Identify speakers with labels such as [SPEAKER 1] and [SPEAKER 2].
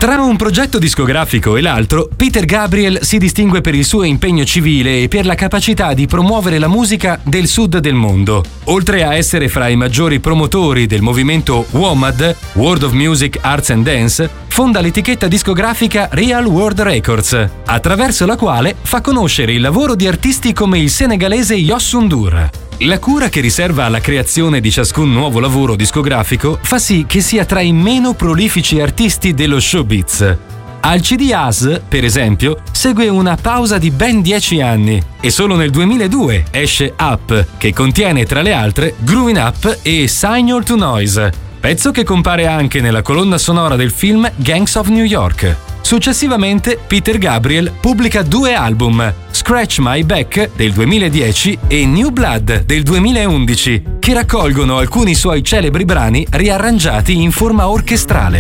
[SPEAKER 1] Tra un progetto discografico e l'altro, Peter Gabriel si distingue per il suo impegno civile e per la capacità di promuovere la musica del sud del mondo. Oltre a essere fra i maggiori promotori del movimento WOMAD, World of Music, Arts and Dance, fonda l'etichetta discografica Real World Records, attraverso la quale fa conoscere il lavoro di artisti come il senegalese Youssou N'Dour. La cura che riserva alla creazione di ciascun nuovo lavoro discografico fa sì che sia tra i meno prolifici artisti dello showbiz. Al CD Us, per esempio, segue una pausa di ben 10 anni e solo nel 2002 esce Up, che contiene tra le altre Growing Up e Signal to Noise, pezzo che compare anche nella colonna sonora del film Gangs of New York. Successivamente Peter Gabriel pubblica 2 album, Scratch My Back del 2010 e New Blood del 2011, che raccolgono alcuni suoi celebri brani riarrangiati in forma orchestrale.